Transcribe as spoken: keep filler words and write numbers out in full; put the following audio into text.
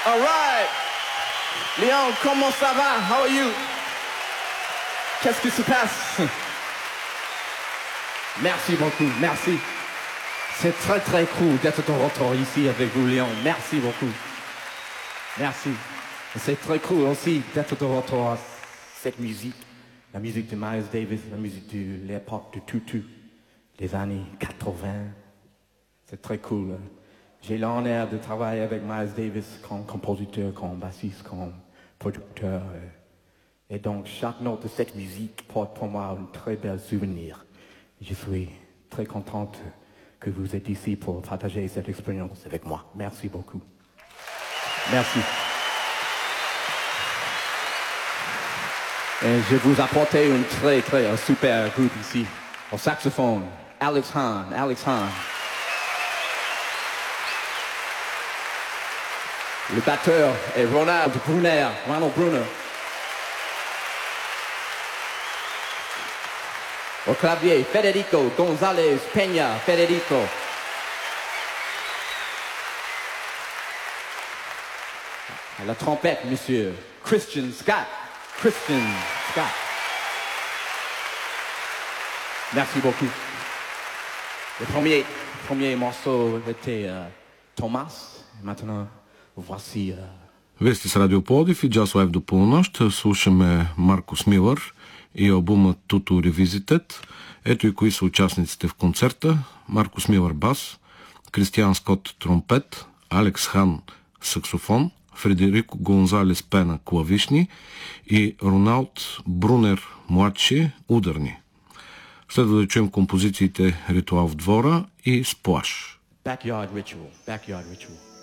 All right. Léon, comment ça va? How are you? Qu'est-ce qui se passe? Merci beaucoup, merci. C'est très très cool d'être de retour ici avec vous, Léon. Merci beaucoup. Merci. C'est très cool aussi d'être de retour à cette musique. La musique de Miles Davis, la musique de l'époque de Tutu, des années quatre-vingts. C'est très cool. J'ai l'honneur de travailler avec Miles Davis comme compositeur, comme bassiste, comme producteur. Et donc, chaque note de cette musique porte pour moi un très bel souvenir. Je suis très contente que vous êtes ici pour partager cette expérience avec moi. Merci beaucoup. Merci. Et je vous apporte un très, très un super groupe ici. Au saxophone, Alex Hahn, Alex Hahn. Le batteur est Ronald Brunner, Ronald Brunner. Au clavier, Federico González Peña, Federico. À la trompette, monsieur Christian Scott, Christian Scott. Merci beaucoup. Le premier, le premier morceau était uh, Thomas. Maintenant, voici... Uh... Вие сте с Радио Пловдив и Jazz Live до полунощ. Слушаме Маркус Милър и албума Tutu Revisited. Ето и кои са участниците в концерта. Маркус Милър бас, Кристиан Скот тромпет, Алекс Хан саксофон, Фредерико Гонзалес Пена клавишни и Роналд Брунер младши ударни. Следва да чуем композициите Ритуал в двора и Сплаш. Backyard Ritual, Backyard Ritual.